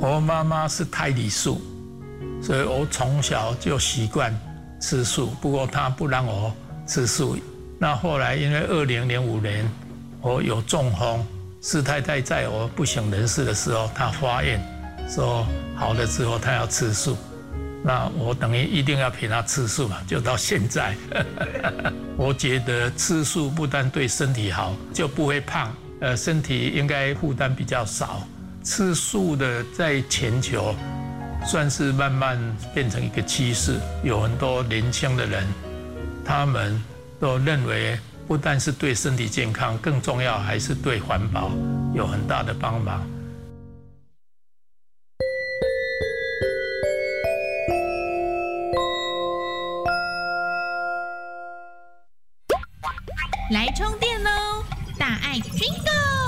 我妈妈是胎里素，所以我从小就习惯吃素。不过她不让我吃素。那后来因为2005年我有中风，师太太在我不省人事的时候，她发愿说好了之后她要吃素。那我等于一定要陪她吃素嘛，就到现在。我觉得吃素不但对身体好，就不会胖，身体应该负担比较少。吃素的在全球算是慢慢变成一个趋势，有很多年轻的人，他们都认为不但是对身体健康，更重要还是对环保有很大的帮忙。 来充电喽！大爱 Jingle。